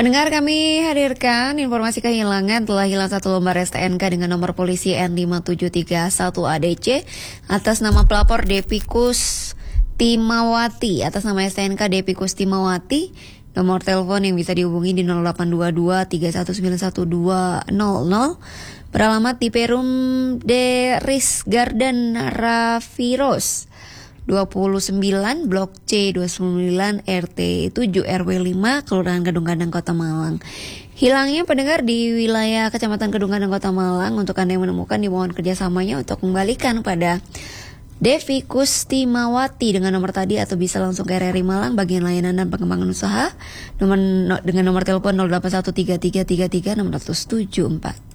Pendengar, kami hadirkan informasi kehilangan. Telah hilang satu lembar STNK dengan nomor polisi N5731ADC atas nama pelapor Depikus Timawati. Atas nama STNK Depikus Timawati, nomor telepon yang bisa dihubungi di 0822 3191 200, beralamat di Perum de Ris Garden Rafiros 29 Blok C 29 RT 7 RW 5 Kelurahan Kedunggadang Kota Malang. Hilangnya pendengar di wilayah Kecamatan Kedunggadang Kota Malang. Untuk Anda yang menemukan, dimohon kerjasamanya untuk kembalikan pada Devi Kustimawati dengan nomor tadi, atau bisa langsung ke RRI Malang bagian layanan dan pengembangan usaha dengan nomor telepon 0813333674.